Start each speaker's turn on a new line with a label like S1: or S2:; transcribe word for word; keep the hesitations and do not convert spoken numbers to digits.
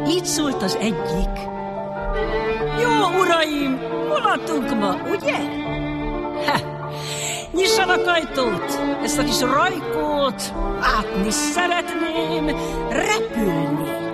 S1: így szólt az egyik. Jó, uraim, mulattunk ma, ugye? Ha, nyissanak ajtót, ezt a kis rajkót látni szeretném repülni.